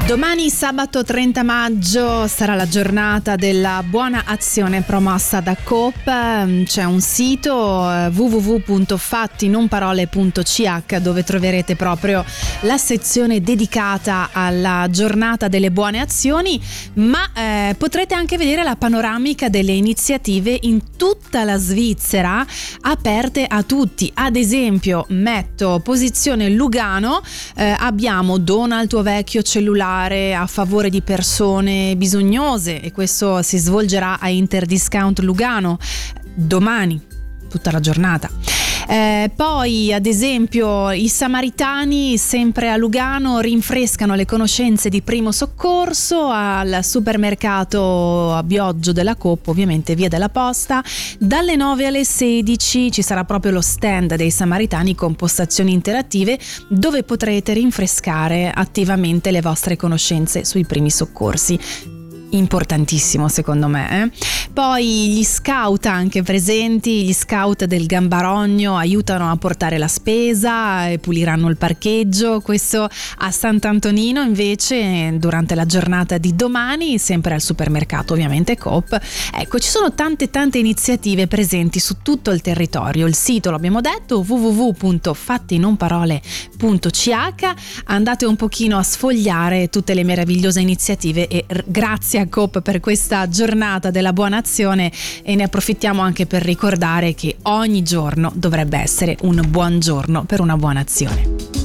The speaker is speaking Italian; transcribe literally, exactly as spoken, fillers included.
Domani sabato trenta maggio sarà la giornata della buona azione promossa da Coop. C'è un sito w w w punto fatti non parole punto c h dove troverete proprio la sezione dedicata alla giornata delle buone azioni, ma eh, potrete anche vedere la panoramica delle iniziative in tutta la Svizzera aperte a tutti. Ad esempio, metto posizione Lugano, eh, abbiamo dona il tuo vecchio cellulare a favore di persone bisognose, e questo si svolgerà a Interdiscount Lugano domani, tutta la giornata. Eh, poi ad esempio i Samaritani, sempre a Lugano, rinfrescano le conoscenze di primo soccorso al supermercato a Bioggio della Coop, ovviamente via della Posta. Dalle nove alle sedici ci sarà proprio lo stand dei Samaritani con postazioni interattive dove potrete rinfrescare attivamente le vostre conoscenze sui primi soccorsi. Importantissimo secondo me, eh? Poi gli scout anche presenti, gli scout del Gambarogno aiutano a portare la spesa e puliranno il parcheggio. Questo a Sant'Antonino invece durante la giornata di domani, sempre al supermercato ovviamente Coop. Ecco, ci sono tante tante iniziative presenti su tutto il territorio. Il sito, l'abbiamo detto, w w w punto fatti non parole punto c h. Andate un pochino a sfogliare tutte le meravigliose iniziative e r- grazie a Coop per questa giornata della buona azione, e ne approfittiamo anche per ricordare che ogni giorno dovrebbe essere un buon giorno per una buona azione.